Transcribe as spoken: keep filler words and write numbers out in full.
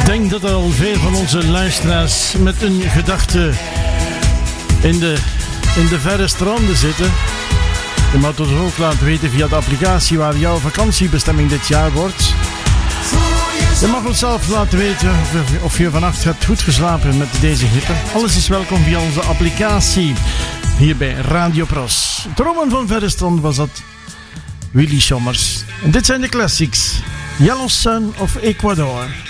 denk dat er al veel van onze luisteraars met een gedachte in de, in de verre stranden zitten. Je mag het ons ook laten weten via de applicatie waar jouw vakantiebestemming dit jaar wordt. Je mag ons zelf laten weten of je vannacht hebt goed geslapen met deze hitte. Alles is welkom via onze applicatie hier bij Radio Pros. Dromen van verre stranden was dat Willy Sommers. En dit zijn de classics. Yellow Sun of Ecuador.